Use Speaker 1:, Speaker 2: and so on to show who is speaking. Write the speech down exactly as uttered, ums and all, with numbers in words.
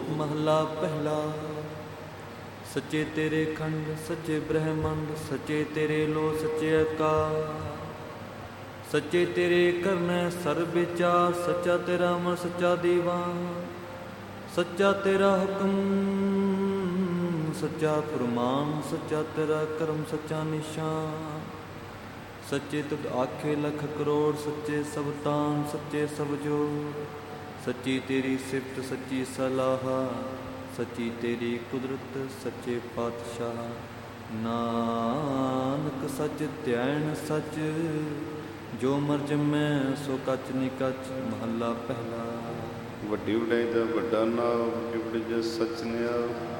Speaker 1: महला पहला। सच्चे तेरे खंड सच्चे ब्रह्मंड, सच्चे तेरे लो सच्चे आकाश, सच्चे तेरे करने सर्व विचार, सच्चा तेरा मन सच्चा दीवान, सच्चा तेरा हुक्म सच्चा फरमान, सच्चा तेरा कर्म सच्चा निशान। सच्चे तुद आखे लख करोड़, सच्चे सब तान सच्चे सब जोड़, सच्ची तेरी सिफत सच्ची सलाह, सच्ची तेरी कुदरत सच्चे पातशाह। नानक सच ध्यान सच, जो मर्ज मैं सो कच निकच। महला पहला।
Speaker 2: ਵੱਡੀ ਵਡਾਈ ਦਾ ਵੱਡਾ ਨਾਮ, ਵੱਡੀ ਵਡਾਈ ਦਾ ਸੱਚ ਨਿਆ।